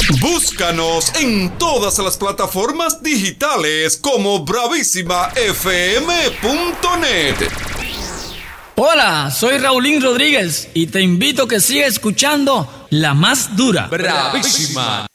Búscanos en todas las plataformas digitales como bravísimafm.net. Hola, soy Raulín Rodríguez y te invito a que sigas escuchando La Más Dura. Bravísima.